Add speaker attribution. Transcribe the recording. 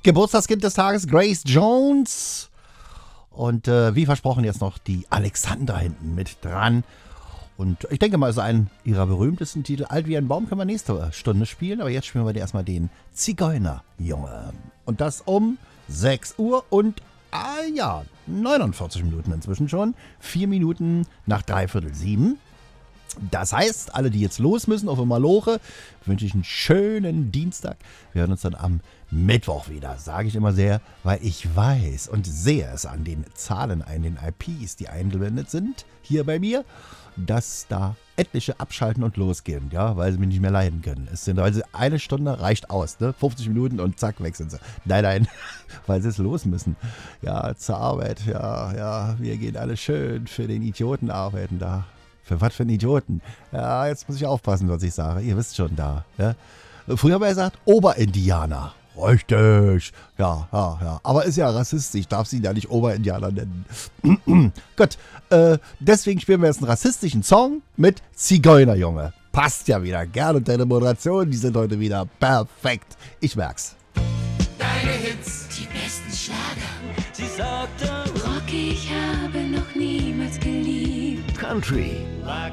Speaker 1: Geburtstagskind des Tages, Grace Jones. Und wie versprochen jetzt noch die Alexandra hinten mit dran. Und ich denke mal, es ist ein ihrer berühmtesten Titel. Alt wie ein Baum können wir nächste Stunde spielen. Aber jetzt spielen wir erstmal den Zigeunerjunge. Und das um 6 Uhr und 49 Minuten inzwischen schon. 4 Minuten nach 6:45. Das heißt, alle, die jetzt los müssen auf Maloche, wünsche ich einen schönen Dienstag. Wir hören uns dann am Mittwoch wieder, sage ich immer sehr, weil ich weiß und sehe es an den Zahlen, an den IPs, die eingeblendet sind, hier bei mir, dass da etliche abschalten und losgehen, ja, weil sie mich nicht mehr leiden können. Weil sie eine Stunde reicht aus, ne? 50 Minuten und zack, weg sind sie. Nein, weil sie es los müssen. Ja, zur Arbeit, ja, wir gehen alle schön für den Idioten arbeiten da. Für was für einen Idioten? Ja, jetzt muss ich aufpassen, was ich sage. Ihr wisst schon da. Ja? Früher haben wir gesagt, Oberindianer. Richtig. Ja. Aber ist ja rassistisch. Darf sie ja nicht Oberindianer nennen. Gut. Deswegen spielen wir jetzt einen rassistischen Song mit Zigeunerjunge. Passt ja wieder. Gerne deine Moderation. Die sind heute wieder perfekt. Ich merk's.
Speaker 2: Deine Hits, die besten Schlager.
Speaker 3: Sie sagte,
Speaker 2: Rocky, ich habe noch niemals geliebt.
Speaker 1: Country.
Speaker 3: lag